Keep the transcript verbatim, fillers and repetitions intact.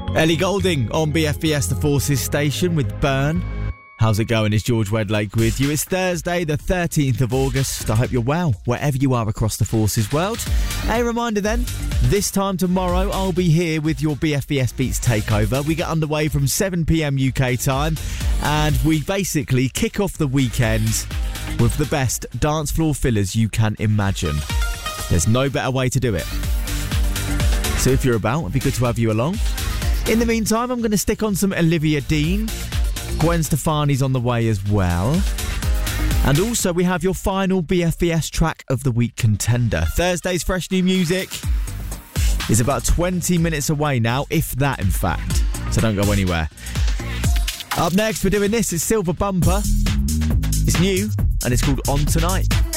Ellie Goulding on B F B S The Forces station with Burn. How's it going? It's George Wedlake with you. It's Thursday, the thirteenth of August. I hope you're well, wherever you are across the Forces world. A reminder then, this time tomorrow, I'll be here with your B F B S Beats takeover. We get underway from seven p.m. U K time, and we basically kick off the weekend with the best dance floor fillers you can imagine. There's no better way to do it. So if you're about, it'd be good to have you along. In the meantime, I'm going to stick on some Olivia Dean. Gwen Stefani's on the way as well. And also we have your final B F B S track of the week contender. Thursday's fresh new music is about twenty minutes away now, if that in fact. So don't go anywhere. Up next we're doing this, it's Silver Bumper. It's new and it's called On Tonight.